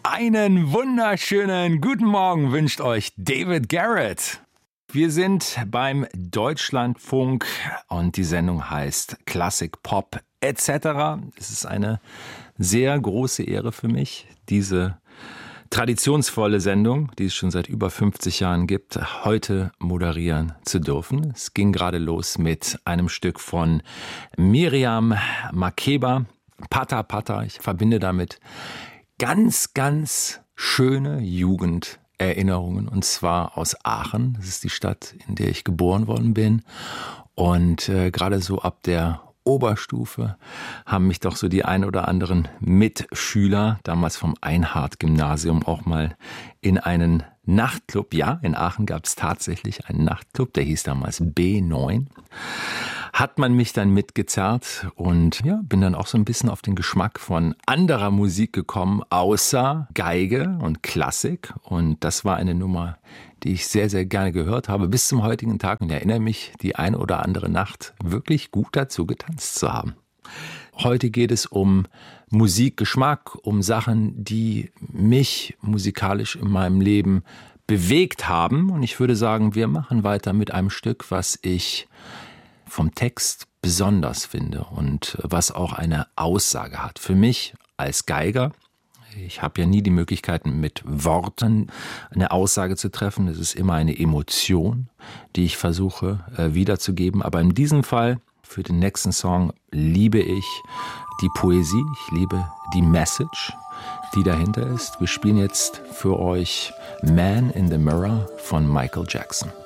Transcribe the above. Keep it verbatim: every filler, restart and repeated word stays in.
Einen wunderschönen guten Morgen wünscht euch David Garrett. Wir sind beim Deutschlandfunk und die Sendung heißt Classic Pop et cetera. Es ist eine sehr große Ehre für mich, diese traditionsvolle Sendung, die es schon seit über fünfzig Jahren gibt, heute moderieren zu dürfen. Es ging gerade los mit einem Stück von Miriam Makeba, Pata Pata. Ich verbinde damit ganz, ganz schöne Jugenderinnerungen, und zwar aus Aachen. Das ist die Stadt, in der ich geboren worden bin. Und äh, gerade so ab der Oberstufe haben mich doch so die ein oder anderen Mitschüler, damals vom Einhard-Gymnasium, auch mal in einen Nachtclub, ja, in Aachen gab es tatsächlich einen Nachtclub, der hieß damals B neun, hat man mich dann mitgezerrt und ja, bin dann auch so ein bisschen auf den Geschmack von anderer Musik gekommen, außer Geige und Klassik, und das war eine Nummer, die ich sehr, sehr gerne gehört habe, bis zum heutigen Tag, und erinnere mich, die eine oder andere Nacht wirklich gut dazu getanzt zu haben. Heute geht es um Musikgeschmack, um Sachen, die mich musikalisch in meinem Leben bewegt haben. Und ich würde sagen, wir machen weiter mit einem Stück, was ich vom Text besonders finde und was auch eine Aussage hat. Für mich als Geiger, ich habe ja nie die Möglichkeiten, mit Worten eine Aussage zu treffen. Es ist immer eine Emotion, die ich versuche äh, wiederzugeben. Aber in diesem Fall, für den nächsten Song, liebe ich die Poesie, ich liebe die Message, die dahinter ist. Wir spielen jetzt für euch Man in the Mirror von Michael Jackson.